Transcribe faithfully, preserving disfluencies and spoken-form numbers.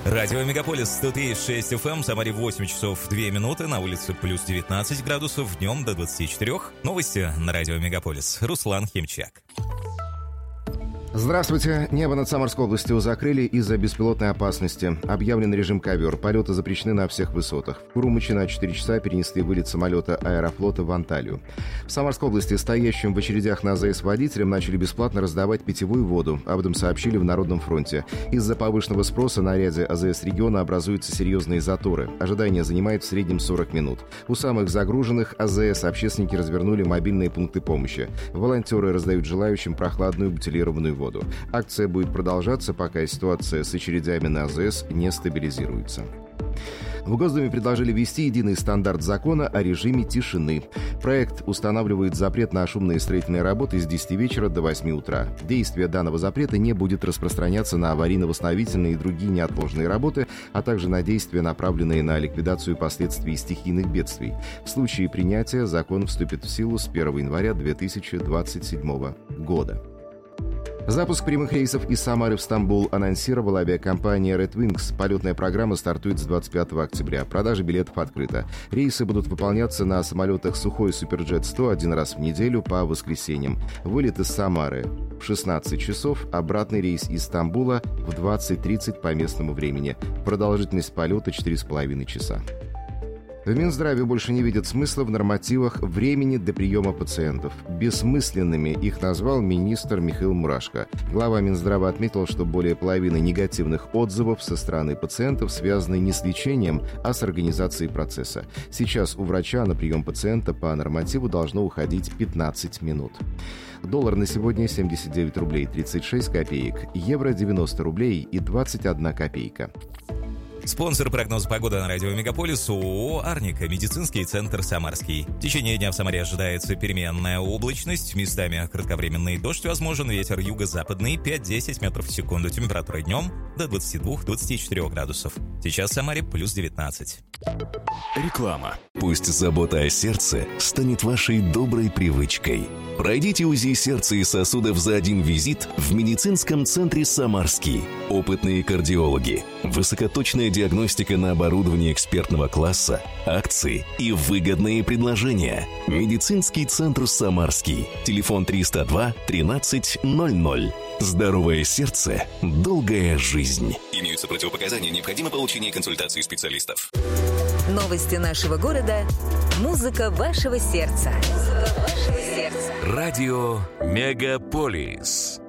Радио Мегаполис сто три и шесть эф эм, в Самаре восемь часов две минуты, на улице плюс девятнадцать градусов, днем до двадцати четырёх. Новости на Радио Мегаполис. Руслан Химчак. Здравствуйте. Небо над Самарской областью закрыли из-за беспилотной опасности. Объявлен режим ковер. Полеты запрещены на всех высотах. В Урумчи на четыре часа перенесли вылет самолета Аэрофлота в Анталию. В Самарской области стоящим в очередях на АЗС водителям начали бесплатно раздавать питьевую воду. Об этом сообщили в Народном фронте. Из-за повышенного спроса на ряде АЗС региона образуются серьезные заторы. Ожидание занимает в среднем сорок минут. У самых загруженных АЗС общественники развернули мобильные пункты помощи. Волонтеры раздают желающим прохладную бутилированную воду. Акция будет продолжаться, пока ситуация с очередями на АЗС не стабилизируется. В Госдуме предложили ввести единый стандарт закона о режиме тишины. Проект устанавливает запрет на шумные строительные работы с десяти вечера до восьми утра. Действие данного запрета не будет распространяться на аварийно-восстановительные и другие неотложные работы, а также на действия, направленные на ликвидацию последствий стихийных бедствий. В случае принятия закон вступит в силу с первого января две тысячи двадцать седьмого года. Запуск прямых рейсов из Самары в Стамбул анонсировала авиакомпания Red Wings. Полетная программа стартует с двадцать пятого октября. Продажа билетов открыта. Рейсы будут выполняться на самолетах Сухой Суперджет сто один раз в неделю по воскресеньям. Вылет из Самары в шестнадцать часов, обратный рейс из Стамбула в двадцать тридцать по местному времени. Продолжительность полета четыре с половиной часа. В Минздраве больше не видят смысла в нормативах времени до приема пациентов. Бессмысленными их назвал министр Михаил Мурашко. Глава Минздрава отметил, что более половины негативных отзывов со стороны пациентов связаны не с лечением, а с организацией процесса. Сейчас у врача на прием пациента по нормативу должно уходить пятнадцать минут. Доллар на сегодня семьдесят девять рублей тридцать шесть копеек, евро девяносто рублей и двадцать одна копейка. Спонсор прогноза погоды на радио Мегаполис ООО «Арника», медицинский центр «Самарский». В течение дня в Самаре ожидается переменная облачность, местами кратковременный дождь возможен, ветер юго-западный пять-десять метров в секунду, температура днем до двадцати двух - двадцати четырёх градусов. Сейчас в Самаре плюс девятнадцать. Реклама. Пусть забота о сердце станет вашей доброй привычкой. Пройдите УЗИ сердца и сосудов за один визит в медицинском центре «Самарский». Опытные кардиологи, высокоточная диагностика на оборудовании экспертного класса, акции и выгодные предложения. Медицинский центр «Самарский». Телефон триста два тринадцать ноль ноль. Здоровое сердце, долгая жизнь. Имеются противопоказания, необходимо получение консультации специалистов. Новости нашего города. Музыка вашего сердца. Музыка вашего сердца. Радио Мегаполис.